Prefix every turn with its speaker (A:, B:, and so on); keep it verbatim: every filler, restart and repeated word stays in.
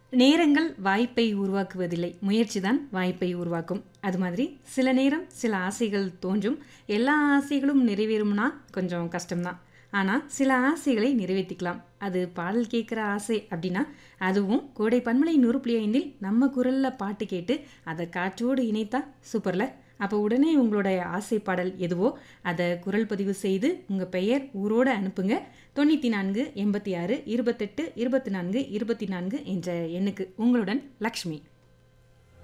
A: நேரங்கள் வாய்ப்பை உருவாக்குவதில்லை. முயற்சி தான் வாய்ப்பை உருவாக்கும். அது மாதிரி சில நேரம் சில ஆசைகள் தோன்றும். எல்லா ஆசைகளும் நிறைவேறும்னா கொஞ்சம் கஷ்டம்தான். ஆனா சில ஆசைகளை நிறைவேத்திக்கலாம். அது பாடல் கேட்குற ஆசை அப்படின்னா, அதுவும் கோடை பன்மலை நூறு புள்ளி ஐந்தில் நம்ம குரல்ல பாட்டு கேட்டு அதை காற்றோடு இணைத்தா சூப்பர்ல. அப்போ உடனே உங்களுடைய ஆசை பாடல் எதுவோ அதை குரல் பதிவு செய்து உங்கள் பெயர் ஊரோடு அனுப்புங்க. தொண்ணூற்றி நான்கு எண்பத்தி ஆறு இருபத்தெட்டு இருபத்தி நான்கு இருபத்தி நான்கு என்ற எண்ணுக்கு. உங்களுடன் லக்ஷ்மி.